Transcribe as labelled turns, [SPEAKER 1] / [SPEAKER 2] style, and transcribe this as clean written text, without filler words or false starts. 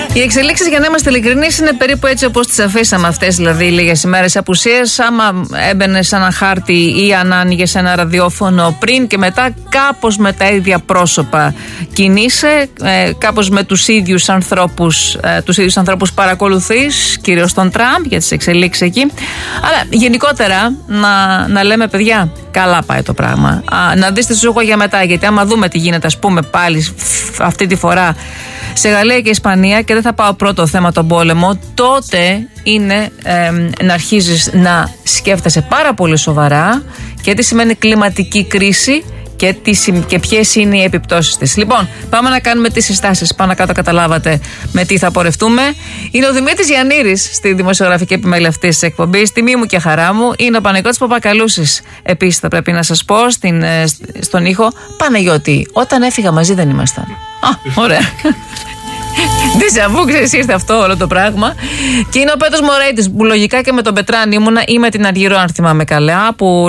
[SPEAKER 1] Οι εξελίξεις, για να είμαστε ειλικρινείς, είναι περίπου έτσι όπως τις αφήσαμε αυτές, δηλαδή λίγες ημέρες απουσίες. Άμα έμπαινε σε ένα χάρτη ή αν άνοιγες ένα ραδιόφωνο πριν και μετά, κάπως με τα ίδια πρόσωπα κινείσαι, κάπως με τους ίδιους ανθρώπους παρακολουθείς, κυρίως τον Τραμπ για τις εξελίξεις εκεί. Αλλά γενικότερα να λέμε, παιδιά, καλά πάει το πράγμα. Να δεις τη σούγω για μετά, γιατί άμα δούμε τι γίνεται, ας πούμε, πάλι αυτή τη φορά σε Γαλλία και Ισπανία, και δεν θα πάω πρώτο θέμα τον πόλεμο, τότε είναι να αρχίζεις να σκέφτεσαι πάρα πολύ σοβαρά και τι σημαίνει κλιματική κρίση και ποιες είναι οι επιπτώσεις της. Λοιπόν, πάμε να κάνουμε τις συστάσεις. Πάνω κάτω καταλάβατε με τι θα πορευτούμε. Είναι ο Δημήτρης Γιαννήρης στη δημοσιογραφική επιμέλεια αυτής της εκπομπής. Τιμή μου και χαρά μου. Είναι ο Παναγιώτης Παπακαλούσης. Επίσης, θα πρέπει να σας πω στον ήχο, Παναγιώτη, όταν έφυγα μαζί δεν ήμασταν. Ωραία. Ντεζαβού, ξέρεις, ήρθε αυτό όλο το πράγμα. Και είναι ο Πέτρος Μωρέιτης, που λογικά και με τον Πετράν ήμουνα, ή με την Αργυρό, αν θυμάμαι καλά, που